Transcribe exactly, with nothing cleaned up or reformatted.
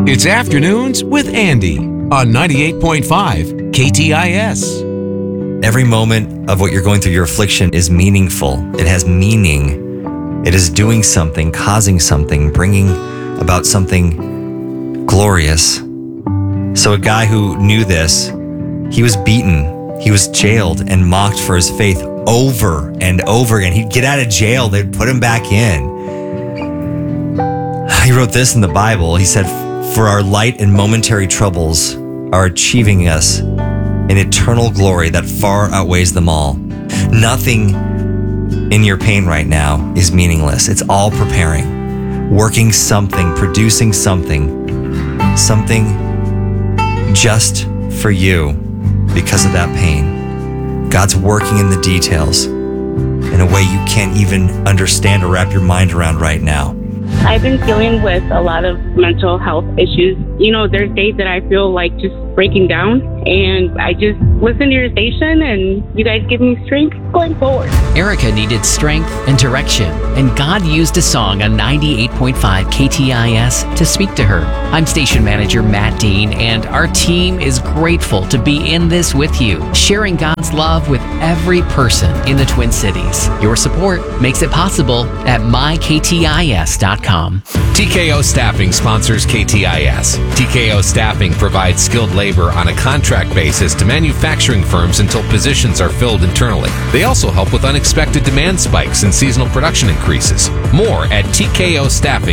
It's Afternoons with Andy on ninety-eight point five K T I S. Every moment of what you're going through, your affliction, is meaningful. It has meaning. It is doing something, causing something, bringing about something glorious. So a guy who knew this, he was beaten, he was jailed and mocked for his faith over and over again. He'd get out of jail, they'd put him back in. He wrote this in the Bible. He said, "For our light and momentary troubles are achieving us an eternal glory that far outweighs them all." Nothing in your pain right now is meaningless. It's all preparing, working something, producing something, something just for you because of that pain. God's working in the details in a way you can't even understand or wrap your mind around right now. I've been dealing with a lot of mental health issues. You know, there's days that I feel like just breaking down, and I just listen to your station, and you guys give me strength going forward. Erica needed strength and direction, and God used a song on ninety-eight point five K T I S to speak to her. I'm station manager Matt Dean, and our team is grateful to be in this with you, sharing God's love with every person in the Twin Cities. Your support makes it possible at my k t i s dot com. T K O Staffing sponsors K T I S. T K O Staffing provides skilled labor on a contract basis to manufacturing firms until positions are filled internally. They also help with unexpected demand spikes and seasonal production increases. More at t k o staffing